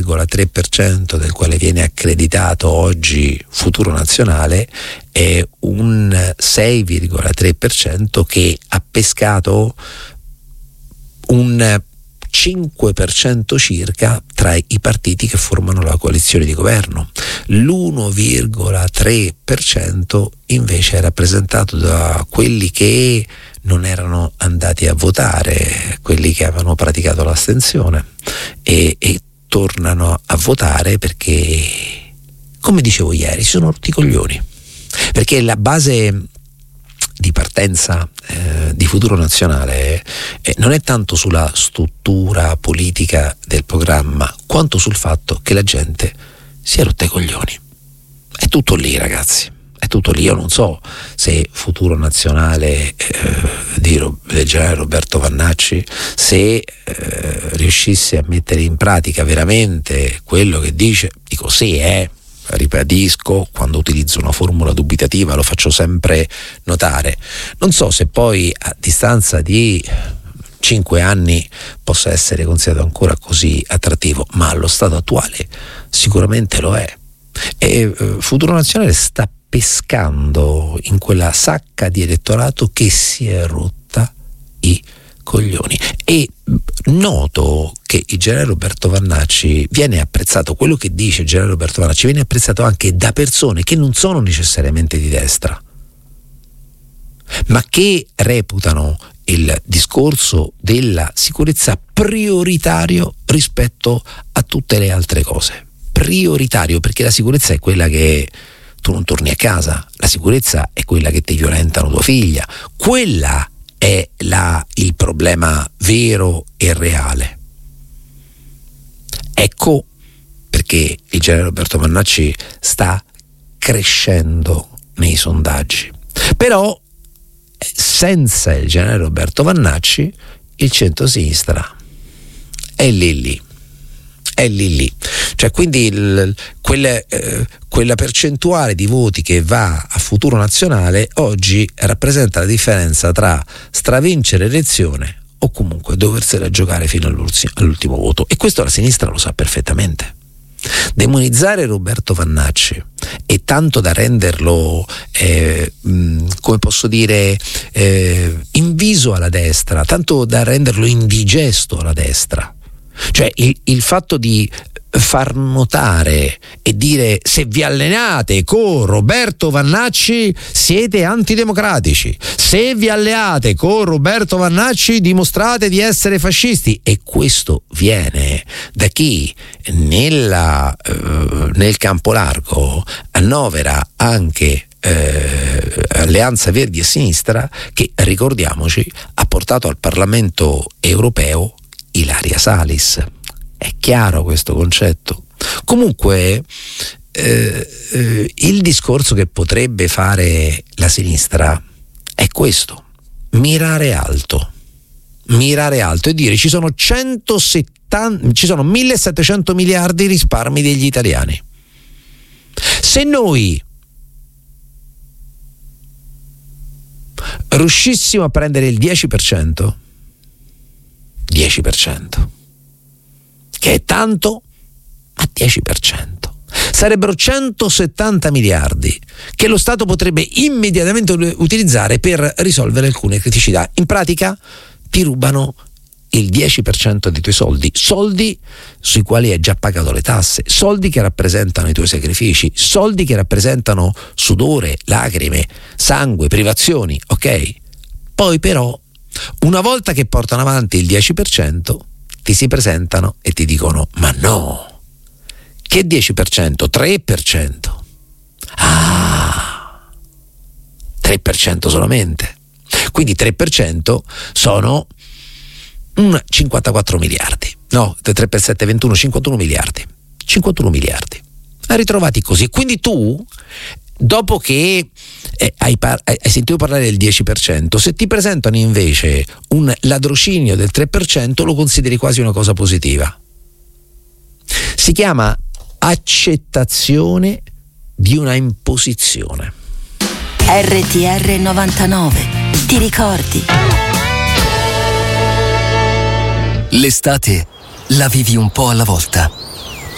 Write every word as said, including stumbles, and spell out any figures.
virgola tre per cento del quale viene accreditato oggi Futuro Nazionale è un sei virgola tre per cento che ha pescato un cinque per cento circa tra i partiti che formano la coalizione di governo. L'uno virgola tre per cento invece è rappresentato da quelli che non erano andati a votare, quelli che avevano praticato l'astensione e, e tornano a votare perché, come dicevo ieri, si sono rotti i coglioni, perché la base di partenza eh, di Futuro Nazionale eh, non è tanto sulla struttura politica del programma quanto sul fatto che la gente si è rotta i coglioni. È tutto lì, ragazzi, è tutto lì. Io non so se Futuro Nazionale eh, di, del generale Roberto Vannacci, se eh, riuscisse a mettere in pratica veramente quello che dice, dico sì, eh ribadisco, quando utilizzo una formula dubitativa lo faccio sempre notare, non so se poi a distanza di cinque anni possa essere considerato ancora così attrattivo, ma allo stato attuale sicuramente lo è. E eh, Futuro Nazionale sta pescando in quella sacca di elettorato che si è rotta i coglioni. E noto che il generale Roberto Vannacci viene apprezzato, quello che dice il generale Roberto Vannacci viene apprezzato anche da persone che non sono necessariamente di destra, ma che reputano il discorso della sicurezza prioritario rispetto a tutte le altre cose. Prioritario perché la sicurezza è quella che tu non torni a casa, la sicurezza è quella che ti violentano tua figlia, quella è la, il problema vero e reale. Ecco perché il generale Roberto Vannacci sta crescendo nei sondaggi. Però senza il generale Roberto Vannacci il centrosinistra è lì lì. È lì lì, cioè quindi il, quella, eh, quella percentuale di voti che va a Futuro Nazionale oggi rappresenta la differenza tra stravincere l'elezione o comunque doversela giocare fino all'ultimo voto, e questo la sinistra lo sa perfettamente. Demonizzare Roberto Vannacci è tanto da renderlo eh, mh, come posso dire eh, inviso alla destra, tanto da renderlo indigesto alla destra. Cioè il, il fatto di far notare e dire: se vi allenate con Roberto Vannacci siete antidemocratici, se vi alleate con Roberto Vannacci dimostrate di essere fascisti, e questo viene da chi nella, eh, nel campo largo annovera anche Eh, Alleanza Verdi e Sinistra, che ricordiamoci ha portato al Parlamento europeo Ilaria Salis. È chiaro questo concetto? Comunque eh, eh, il discorso che potrebbe fare la sinistra è questo: mirare alto, mirare alto e dire ci sono centosettanta, ci sono millesettecento miliardi di risparmi degli italiani. Se noi riuscissimo a prendere il dieci per cento, dieci per cento, che è tanto, ma dieci per cento sarebbero centosettanta miliardi che lo Stato potrebbe immediatamente utilizzare per risolvere alcune criticità. In pratica ti rubano il dieci per cento dei tuoi soldi, soldi sui quali hai già pagato le tasse, soldi che rappresentano i tuoi sacrifici, soldi che rappresentano sudore, lacrime, sangue, privazioni, ok? Poi però, una volta che portano avanti il dieci per cento, ti si presentano e ti dicono: ma no, che dieci per cento? tre per cento. Ah, tre per cento solamente. Quindi tre per cento sono un cinquantaquattro miliardi. No, tre per sette, ventuno, cinquantuno miliardi. cinquantuno miliardi. Ritrovati così. Quindi tu, dopo che eh, hai, par- hai sentito parlare del dieci per cento, se ti presentano invece un ladrocinio del tre per cento, lo consideri quasi una cosa positiva. Si chiama accettazione di una imposizione. R T R novantanove, ti ricordi? L'estate la vivi un po' alla volta.